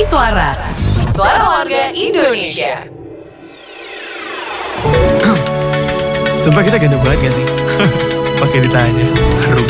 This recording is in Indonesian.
Isi Suara. Suara warga Indonesia. Sumpah kita ganteng banget gak sih? Pakai ditanya. Rugi